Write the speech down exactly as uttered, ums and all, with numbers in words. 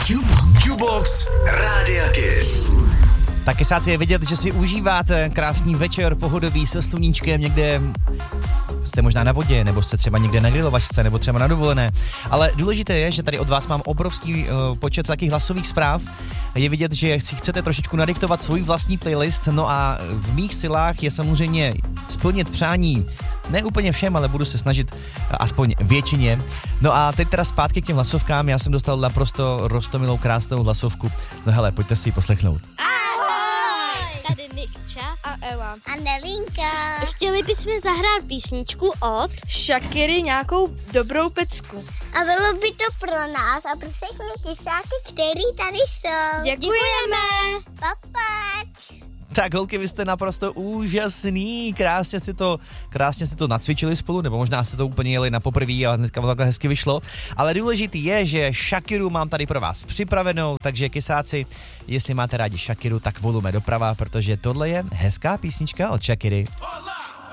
Jukebox Rádia Kiss. Tak kysáci, je vidět, že si užíváte krásný večer pohodový se sluníčkem někde. Jste možná na vodě, nebo jste třeba někde na grilovačce, nebo třeba na dovolené. Ale důležité je, že tady od vás mám obrovský uh, počet takých hlasových zpráv. Je vidět, že si chcete trošičku nadiktovat svůj vlastní playlist, no a v mých silách je samozřejmě splnit přání ne úplně všem, ale budu se snažit aspoň většině. No a teď teda zpátky k těm hlasovkám, já jsem dostal naprosto roztomilou krásnou hlasovku. No hele, pojďte si ji poslechnout. Tady Nikča a Ela. A Nelinka. Chtěli bychom zahrát písničku od Shakiry, nějakou dobrou pecku. A bylo by to pro nás a pro všechny kysáky, který tady jsou. Děkujeme. Papač. Tak holky, vy jste naprosto úžasný, krásně jste to, krásně jste to nacvičili spolu, nebo možná jste to úplně jeli na poprvé a hnedka to takhle hezky vyšlo. Ale důležitý je, že Shakiru mám tady pro vás připravenou, takže kysáci, jestli máte rádi Shakiru, tak volume doprava, protože tohle je hezká písnička od Shakiry.